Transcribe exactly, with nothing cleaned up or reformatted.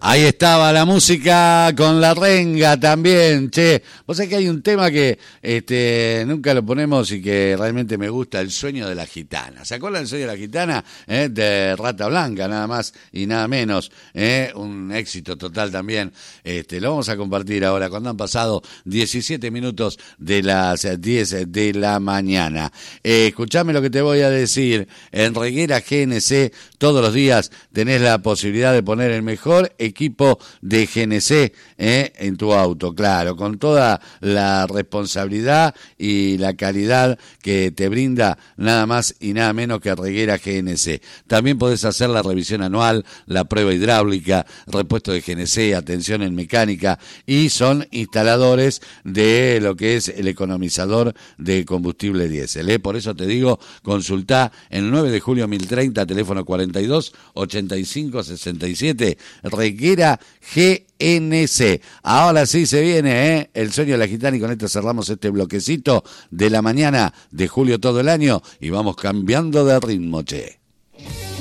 Ahí estaba la música con la renga también, che. Vos sabés que hay un tema que este, nunca lo ponemos y que realmente me gusta, El sueño de la gitana. ¿Se acuerdan del sueño de la gitana? Eh, de Rata Blanca, nada más y nada menos. Eh, un éxito total también. Este, lo vamos a compartir ahora cuando han pasado diecisiete minutos de las diez de la mañana. Eh, escuchame lo que te voy a decir. En Reguera G N C todos los días tenés la posibilidad de poner el mejor equipo de G N C eh, en tu auto, claro, con toda la responsabilidad y la calidad que te brinda nada más y nada menos que Reguera G N C. También podés hacer la revisión anual, la prueba hidráulica, repuesto de G N C, atención en mecánica, y son instaladores de lo que es el economizador de combustible diésel. ¿eh? Por eso te digo, consultá el nueve de julio mil treinta, teléfono cuarenta y dos, ochenta y cinco, sesenta y siete, Reguera G N C. Ahora sí se viene, ¿eh? El sueño de la gitana, y con esto cerramos este bloquecito de la mañana de julio todo el año y vamos cambiando de ritmo, che.